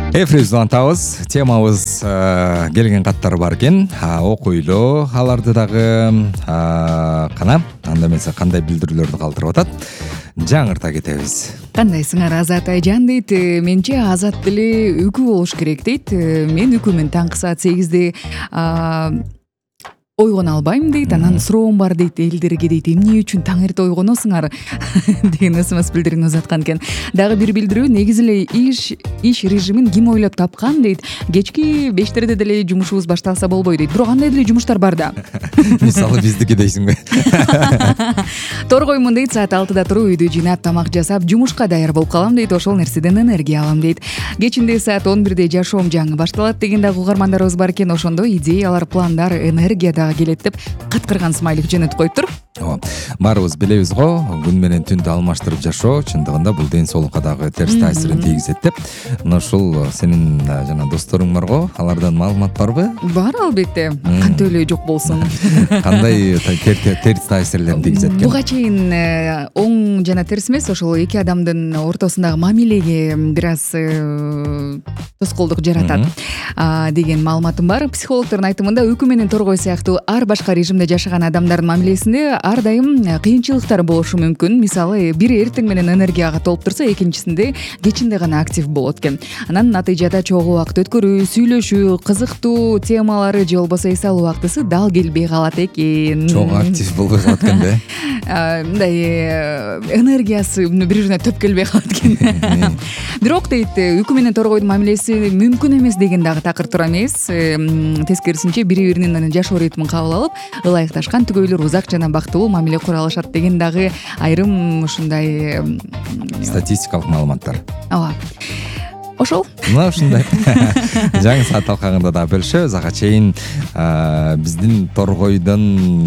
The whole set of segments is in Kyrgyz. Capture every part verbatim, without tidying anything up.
Эфирибизди улантабыз. Темабыз келген каттар бар экен. Окуйлуу аларды дагы кана анда эмесе кандай билдирүүлөрдү калтырып атат. Жаңырта кетебиз. Кандайсыңар Азат Айжан дейт. Менче Азат деле үкү болуш керек дейт. Мен үкү менен таңкы саат сегизде ойгоно албайм дейт. Анан суроом бар дейт элдерге дейт. Эмне үчүн таң эрте ойгоносуңар деген смс билдирүүнү узаткан экен. Дагы бир билдирүү, негизи эле иш иш режимин ким ойлоп тапкан дейт. Кечки бештерде деле жумушубуз башталса болбойт дейт. Бирок андай деле жумуштар бар да. Мисалы биздики дейсиңби? Торгоймун дейт, саат алтыда туруп үйдү жыйнап тамак жасап жумушка даяр болуп калам дейт. Ошол нерседен энергия алам дейт. Кечинде саат он бирде жашоом жаңы башталат деген дагы угармандарыбыз бар экен. Ошондо идеялар, пландар, энергия дагы келет деп каткырган смайлик жөнөтүп коюптур. Ооба. Баарыбыз билебиз го, күн менен түндү алмаштырып жашоо чындыгында бул ден соолукка дагы терс таасирин тийгизет деп. Мына ушул сенин жана досторуң бар го, алардан маалымат барбы? Бар албетте. Кантип эле жок болсун. Кандай терс таасирлерин тийгизет экен? Буга чейин оң жана терс эмес, ошол эки адамдын ортосундагы мамилеге бир аз тоскоолдук жаратат деген маалыматым бар. Психологдордун айтымында үкү менен торгой сыяктуу ар башка режимде жашаган адамдардын мамилесинде ар дайым кыйынчылыктар болушу мүмкүн. Мисалы, бири эртең менен энергияга толуп турса, экинчисинде кечинде гана актив болот экен. Анан натыйжада чогуу убакыт өткөрүү, сүйлөшүү, кызыктуу темалары же болбосо эс алуу убактысы дал келбей калат экен. Чогуу актив болбой калат экен да? Мындай энергиясы бири бирине төп келбей калат экен. Бирок дейт, үкү менен торгойдун мамилеси мүмкүн эмес деген дагы такыр туура эмес. Тескерисинче бири биринин жашоо ритмин кабыл алып, ылайыкташкан түгөйлөр узак жана бактылуу мамиле кура алышат деген дагы айрым ушундай статистикалык маалыматтар. Ооба. Ошол. Мына ушундай. Жаңы саат талкагында да бөлүшөбүз. Ага чейин биздин торгойдон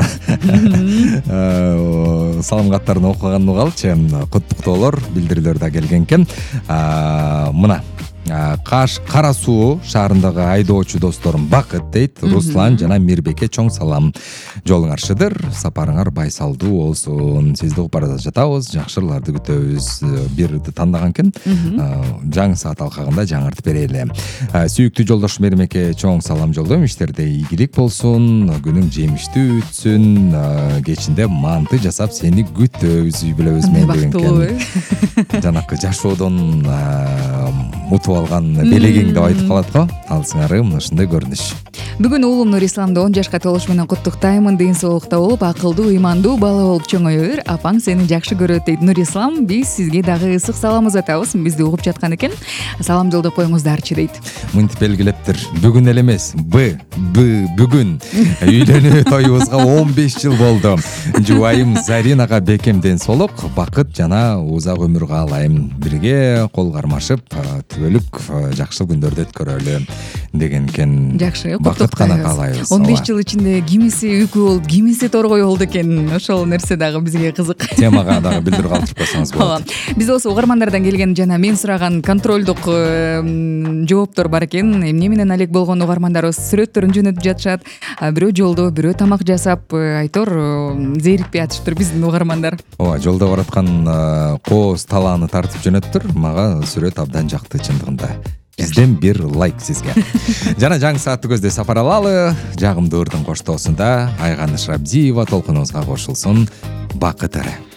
салым каттарын окуган угалчы. Куттуктоолор, билдирүүлөр да келген экен. Мына Каш Кара Суу шаарындагы айдоочу досторум бакыт дейт. Руслан жана Мирбекке чоң салам. Жолуңарчыдыр, сапарыңар байсалдуу болсун. Сизди угуп бара жатабыз, жакшырларды күтөбүз. Бирди тандаган экен. Жаңы саат алкагында жаңыртып берели. Сүйүктүү жолдош Мирбекке чоң салам жолдойм. Иштерде ийгилик болсун, күнүң жемиштүү өтсүн. Кечинде манты жасап сени күтөбүз, үй бүлөбүз менен деген экен. Жанакы жашоодон утуп алган белегең деп айтып калат го. Алсыңар мына ушундай көрүнүш. Бүгүн уулум Нурисламды он жашка толуш менен куттуктаймын. Ден соолукта болуп, акылдуу, ыймандуу бала болуп чоңое бер. Апаң сени жакшы көрөт дейт Нурислам. Биз сизге дагы ысык салам узатабыз. Бизди угуп жаткан экен. Салам жолдоп коюңуздарчы дейт. Мынтип белгилептир. Бүгүн эле эмес, Б, Б бүгүн үйлөнүү тоюбузга он беш жыл болду. Жубайым Заринага бекем ден соолук, бакыт жана узак өмүр каалайм. Бирге кол кармашып, түбөлүк жакшы күндөрдү өткөрөлү деген экен. Жакшы, бакыт гана каалайбыз. он беш жыл ичинде кимиси үкү болуп, кимиси торгой болду экен. Ошол нерсе дагы бизге кызык. Темага дагы билдирүү калтырып койсоңуз болот. Биз болсо угармандардан келген жана мен сураган контролдук жооптор бар экен. Эмне менен алек болгон угармандарыбыз сүрөттөрүн жөнөтүп жатышат. Бирөө жолдо, бирөө тамак жасап, айтор зээрикпей атыштыр биздин угармандар. Ооба, жолдо бараткан кооз талааны тартып жөнөттүр. Мага сүрөт абдан жакты чындыгында. Бизден бир лайк сизге. Жана жаңы саатты көздөй сапар алалы. Жагымдуу ырдын коштоосунда Айганы Шрабдиева толкунубузга кошулсун. Бакыт ары.